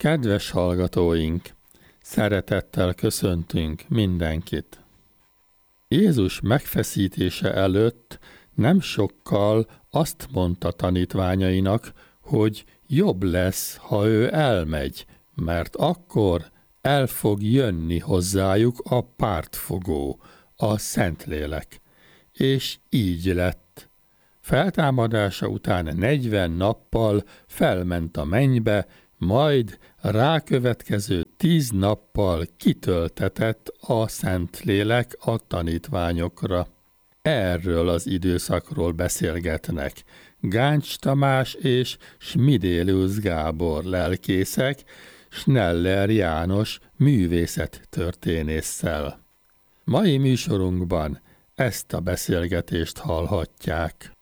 Kedves hallgatóink! Szeretettel köszöntünk mindenkit! Jézus megfeszítése előtt nem sokkal azt mondta tanítványainak, hogy jobb lesz, ha ő elmegy, mert akkor el fog jönni hozzájuk a pártfogó, a Szentlélek. És így lett. Feltámadása után 40 nappal felment a mennybe, majd rákövetkező 10 nappal kitöltetett a Szentlélek a tanítványokra. Erről az időszakról beszélgetnek Gáncs Tamás és Smidélius Gábor lelkészek, Schneller János művészettörténésszel. Mai műsorunkban ezt a beszélgetést hallhatják.